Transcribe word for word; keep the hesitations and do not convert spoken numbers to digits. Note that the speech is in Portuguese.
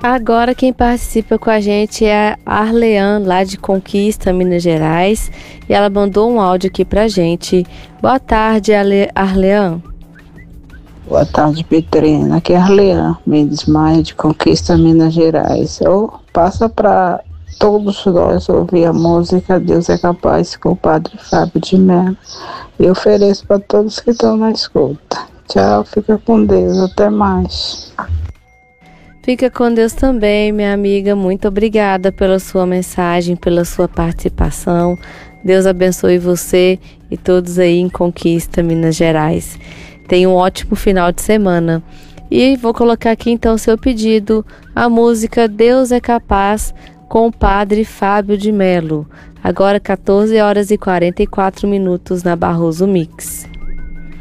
Agora quem participa com a gente é a Arlean, lá de Conquista, Minas Gerais. E ela mandou um áudio aqui pra gente. Boa tarde, Ale- Arlean. Boa tarde, Petrina. Aqui é a Arlean Mendes Maia, de Conquista, Minas Gerais. Eu passa para todos nós ouvir a música Deus é Capaz, com o Padre Fábio de Mello. E ofereço para todos que estão na escuta. Tchau, fica com Deus. Até mais. Fica com Deus também, minha amiga. Muito obrigada pela sua mensagem, pela sua participação. Deus abençoe você e todos aí em Conquista, Minas Gerais. Tenha um ótimo final de semana. E vou colocar aqui então o seu pedido, a música Deus é Capaz, com o Padre Fábio de Mello. Agora quatorze horas e quarenta e quatro minutos na Barroso Mix.